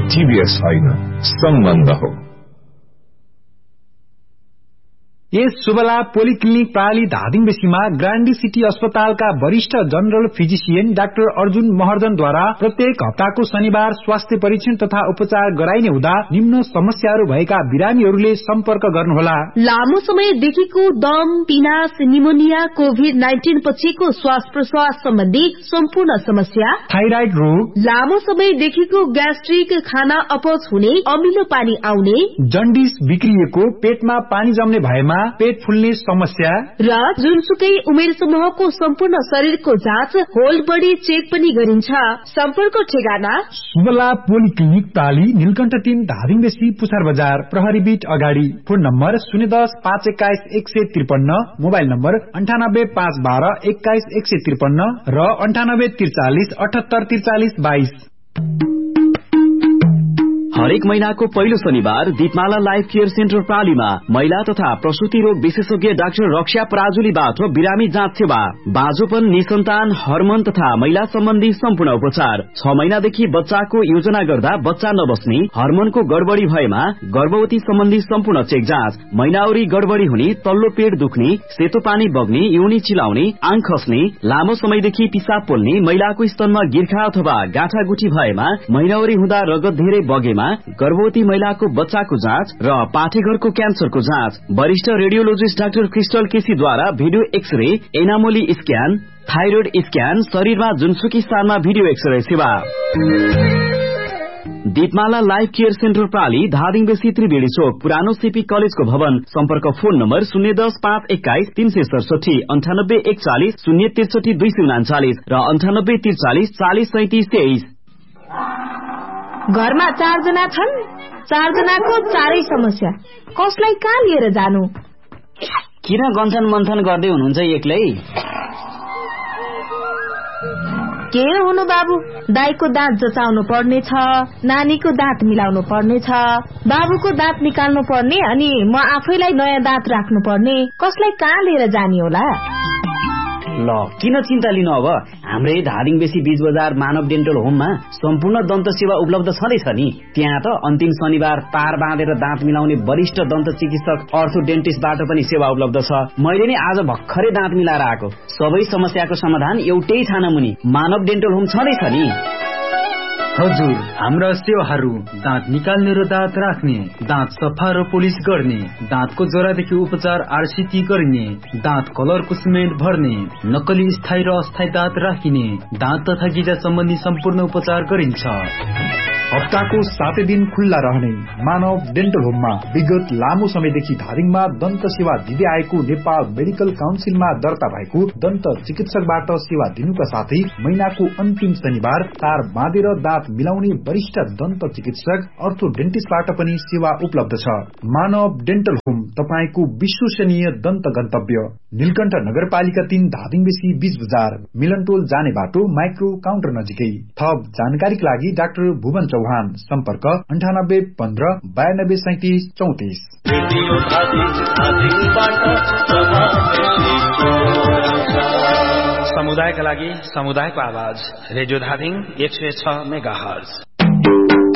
टिभीएस होइन, सम्बन्ध हो। यस शुभला पोलिक्लिनिक प्राली धादिङ बेसीमा ग्रान्डी सिटी अस्पतालका वरिष्ठ जनरल फिजिशियन डाक्टर अर्जुन महर्जनद्वारा प्रत्येक हप्ताको शनिबार स्वास्थ्य परीक्षण तथा उपचार गराइने हुँदा निम्न समस्याहरू भएका बिरामीहरूले सम्पर्क गर्नुहोला। लामो समयदेखिको दम, पिनास, निमोनिया, कोभिड-19 पछिको श्वास प्रश्वास सम्बन्धी सम्पूर्ण समस्या, थाइराइड रोग, लामो समयदेखिको ग्यास्ट्रिक, खाना अपच हुने, अमिलो पानी आउने, जन्डिस बिग्रिएको, पेटमा पानी जम्ने भएमा पेट फुल्ने समस्या र जुनसुकै उमेर समूहको सम्पूर्ण शरीरको जाँच, होल बडी चेक पनि गरिन्छ। सम्पर्क ठेगाना शुभला पोलिक्लिनिक प्राली, नीलकण्ठ 3, धादिङ बेसी, पुछार बजार, प्रहरी बीट अगाडि। फोन नम्बर 010-521-153, मोबाइल नम्बर 98-512-21153 र 98-43-78-43-22। हरेक महिनाको पहिलो शनिबार दीपमाला लाइफ केयर सेन्टर प्रालीमा महिला तथा प्रसूति रोग विशेषज्ञ डाक्टर रक्षा पराजुलीबाट बिरामी जाँच सेवा, बाँझोपन, निसन्तान, हर्मोन तथा महिला सम्बन्धी सम्पूर्ण उपचार, 6 महिनादेखि बच्चाको योजना गर्दा बच्चा नबस्ने, हर्मोनको गडबडी भएमा गर्भवती सम्बन्धी सम्पूर्ण चेक जाँच, महिनावरी गडबडी हुने, तल्लो पेट दुख्ने, सेतो पानी बग्ने, युनी चिलाउने, आङ खस्ने, लामो समयदेखि पिसाब पोल्ने, महिलाको स्तनमा गिर्खा अथवा गाँठागुठी भएमा, महिनावरी हुँदा रगत धेरै बगेमा, गर्भवती महिलाको बच्चाको जाँच र पाठेघरको क्यान्सरको जाँच, वरिष्ठ radiologist doctor crystal केसीद्वारा video x-ray, एनामोली scan, thyroid scan, शरीरमा जुनसुकै स्थानमा भिडियो एक्सरे सेवा। दीपमाला लाइफ केयर सेन्टर प्राली, धादिङ बेसी, त्रिवेणी चोक, पुरानो सीपी कलेजको भवन। सम्पर्क फोन नम्बर 010-521-367, 98-140-063-239 र 98-43-40-37-23। घरमा 4 जना छन्, 4 जनाको 4 समस्या, कसलाई कहाँ लिएर जानु? किन गन्थन मन्थन गर्दै हुनुहुन्छ एक्लै? के हुनु बाबु, दाइको दाँत जचाउनु पर्ने छ, नानीको दाँत मिलाउनु पर्ने छ, बाबुको दाँत निकाल्नु पर्ने, अनि म आफैलाई नयाँ दाँत राख्नु पर्ने, कसलाई कहाँ लिएर जाने होला? ल किन चिन्ता लिनु, अब हाम्रै धादिङ बेसी बीच बजार मानव डेन्टल होममा सम्पूर्ण दन्त सेवा उपलब्ध छँदैछ नि। त्यहाँ त अन्तिम शनिबार तार बाँधेर दाँत मिलाउने वरिष्ठ दन्त चिकित्सक अर्थो डेन्टिस्टबाट पनि सेवा उपलब्ध छ। मैले नै आज भर्खरै दाँत मिलाएर आएको। सबै समस्याको समाधान एउटै छाना मुनि मानव डेन्टल होम छँदैछ नि। हजुर, हाम्रा सेवाहरू दाँत निकाल्ने र दाँत राख्ने, दाँत सफा र पोलिस गर्ने, दाँतको जरादेखि उपचार आरसीटी गरिने, दाँत कलरको सिमेन्ट भर्ने, नक्कली स्थायी र अस्थायी दाँत राखिने, दाँत तथा गिजा सम्बन्धी सम्पूर्ण उपचार गरिन्छ। हप्ताको 7 दिन खुल्ला रहने मानव डेन्टल होममा विगत लामो समयदेखि धादिङमा दन्त सेवा दिँदै आएको नेपाल मेडिकल काउन्सिलमा दर्ता भएको दन्त चिकित्सकबाट सेवा दिनुका साथै महिनाको अन्तिम शनिबार तार बाँधेर दाँत मिलाउने वरिष्ठ दन्त चिकित्सक अर्थो डेन्टिस्टबाट पनि सेवा उपलब्ध छ। मानव डेन्टल होम तपाईको विश्वसनीय दन्त गन्तव्य, नीलकण्ठ नगरपालिका 3, धादिङ बेसी, बीच बजार, मिलनटोल जाने बाटो, माइक्रो काउन्टर नजिकै। थप जानकारीका लागि डाक्टर भुवन चौहान, सम्पर्क 98-15-92-37-34। समुदायका लागि समुदायको आवाज, रेडियो धादिङ 106 मेगाहर्ज।